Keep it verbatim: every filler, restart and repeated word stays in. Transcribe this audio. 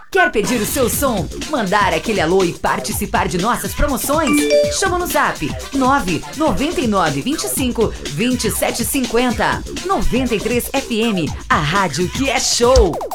Quer pedir o seu som, mandar aquele alô e participar de nossas promoções? Chama no zap nove nove nove vinte e cinco vinte e sete cinquenta. noventa e três F M, a rádio que é show.